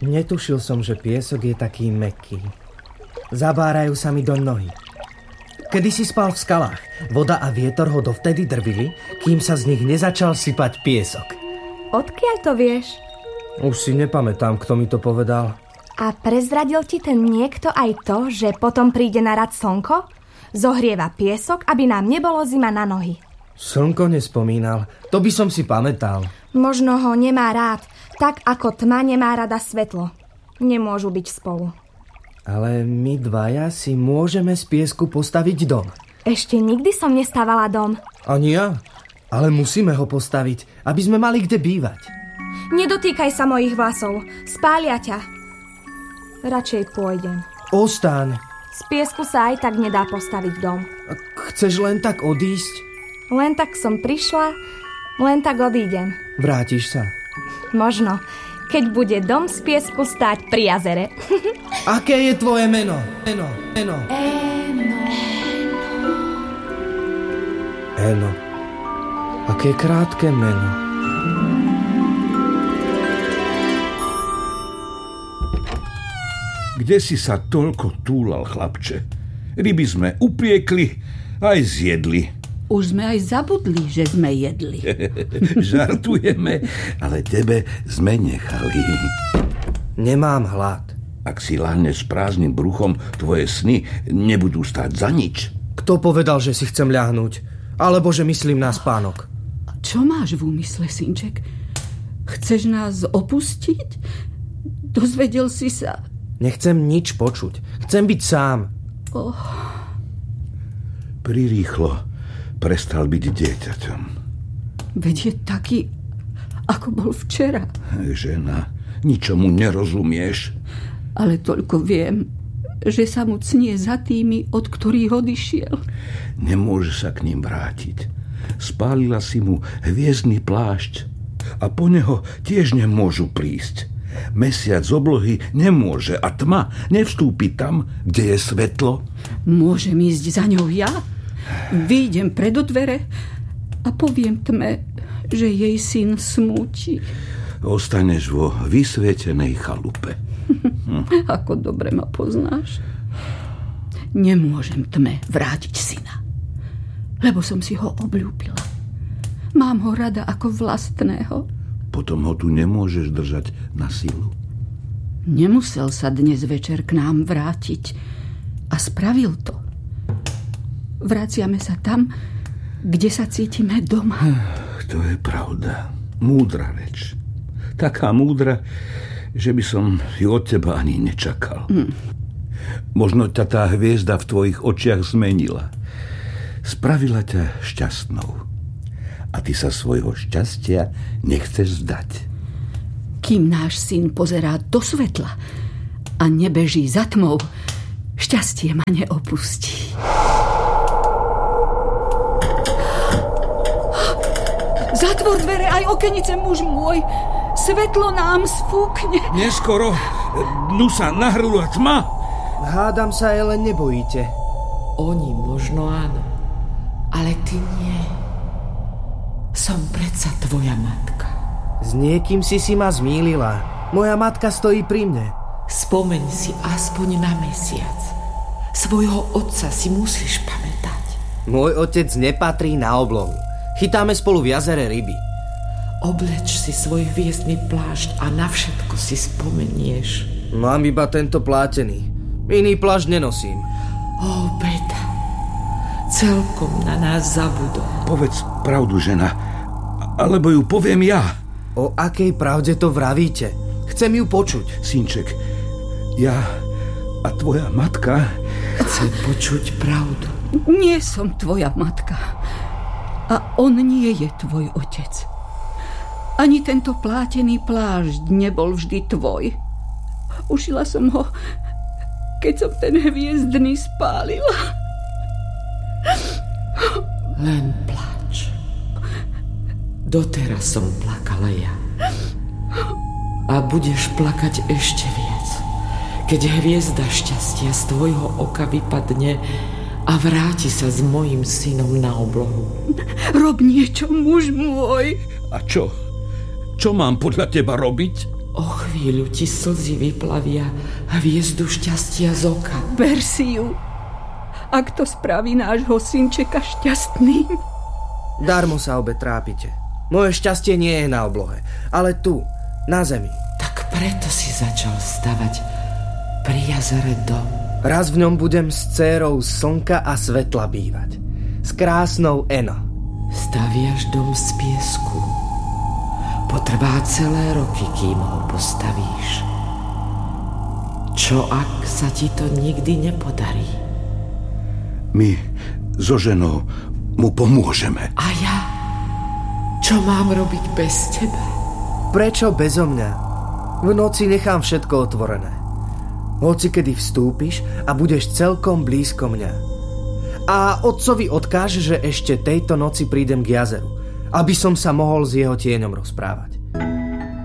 Netušil som, že piesok je taký mäkký. Zabárajú sa mi do nohy. Kedy si spal v skalách, voda a vietor ho dovtedy drvili, kým sa z nich nezačal sypať piesok. Odkiaľ to vieš? Už si nepamätám, kto mi to povedal. A prezradil ti ten niekto aj to, že potom príde na rad slnko? Zohrieva piesok, aby nám nebolo zima na nohy. Slnko nespomínal, to by som si pamätal. Možno ho nemá rád, tak ako tma nemá rada svetlo. Nemôžu byť spolu. Ale my dvaja si môžeme z piesku postaviť dom. Ešte nikdy som nestávala dom. Ani ja, ale musíme ho postaviť, aby sme mali kde bývať. Nedotýkaj sa mojich vlasov, spália ťa. Radšej pôjdem. Ostaň. Z piesku sa aj tak nedá postaviť dom. Chceš len tak odísť? Len tak som prišla, len tak odídem. Vrátiš sa? Možno, keď bude dom z piesku stáť pri jazere. Aké je tvoje meno? Eno. Aké krátke meno. Kde si sa toľko túlal, chlapče? Ryby sme upiekli, aj zjedli. Už sme aj zabudli, že sme jedli. Žartujeme, ale tebe sme nechali. Nemám hlad. Ak si láhneš s prázdnym bruchom, tvoje sny nebudú stáť za nič. Kto povedal, že si chcem ľahnúť? Alebo že myslím na spánok? Čo máš v úmysle, synček? Chceš nás opustiť? Dozvedel si sa... Nechcem nič počuť. Chcem byť sám. Prirýchlo prestal byť dieťaťom. Veď je taký, ako bol včera. Žena, ničomu nerozumieš. Ale toľko viem, že sa mu cnie za tými, od ktorých odišiel. Nemôže sa k ním vrátiť. Spálila si mu hviezdny plášť a po neho tiež nemôžu prísť. Mesiac z oblohy nemôže a tma nevstúpi tam, kde je svetlo. Môžem ísť za ňou ja? Vyjdem pred dvere a poviem tme, že jej syn smúti. Ostaneš vo vysvietenej chalupe. Ako dobre ma poznáš. Nemôžem tme vrátiť syna, lebo som si ho obľúbila. Mám ho rada ako vlastného. Potom ho tu nemôžeš držať na silu. Nemusel sa dnes večer k nám vrátiť a spravil to. Vraciame sa tam, kde sa cítime doma. To je pravda. Múdra reč. Taká múdra, že by som ju od teba ani nečakal. Možno ťa tá hviezda v tvojich očiach zmenila. Spravila ťa šťastnou. A ty sa svojho šťastia nechceš vzdať. Kým náš syn pozerá do svetla a nebeží za tmou, šťastie ma neopustí. Zatvor dvere aj okenice, muž môj. Svetlo nám sfúkne. Neskoro. Dnu sa nahrnula tma. Hádam sa aj len nebojíte. Oni možno áno, ale ty nie. Som predsa tvoja matka. S niekým si ma zmýlila. Moja matka stojí pri mne. Spomeň si aspoň na mesiac. Svojho otca si musíš pamätať. Môj otec nepatrí na oblohu. Chytáme spolu v jazere ryby. Obleč si svoj hviezdny plášť a na všetko si spomenieš. Mám iba tento plátený. Iný plášť nenosím. Beda. Celkom na nás zabudol. Povedz pravdu, žena, alebo ju poviem ja. O akej pravde to vravíte? Chcem ju počuť. Synček, ja a tvoja matka... Chce počuť pravdu. Nie som tvoja matka. A on nie je tvoj otec. Ani tento plátený plášť nebol vždy tvoj. Ušila som ho, keď som ten hviezdny spálila. Len plač. Doteraz som plakala ja. A budeš plakať ešte viac, keď hviezda šťastia z tvojho oka vypadne a vráti sa s mojím synom na oblohu. Rob niečo, muž môj. A čo? Čo mám podľa teba robiť? O chvíľu ti slzy vyplavia hviezdu šťastia z oka. Ber si ju, ak to spraví nášho synčeka šťastným. Darmo sa obe trápite. Moje šťastie nie je na oblohe, ale tu, na zemi. Tak preto si začal stavať pri jazere dom. Raz v ňom budem s dcérou slnka a svetla bývať. S krásnou Eno. Staviaš dom z piesku. Potrvá celé roky, kým ho postavíš. Čo ak sa ti to nikdy nepodarí? My so ženou mu pomôžeme. A ja? Čo mám robiť bez teba? Prečo bezo mňa? V noci nechám všetko otvorené. Hoci kedy vstúpiš a budeš celkom blízko mňa. A otcovi odkáž, že ešte tejto noci prídem k jazeru, aby som sa mohol s jeho tieňom rozprávať.